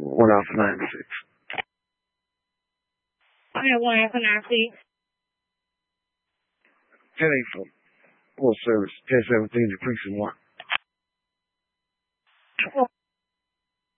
1 Alpha 96. Okay, 1 Alpha 96. 10-8 for full service, 1017 to precinct 1.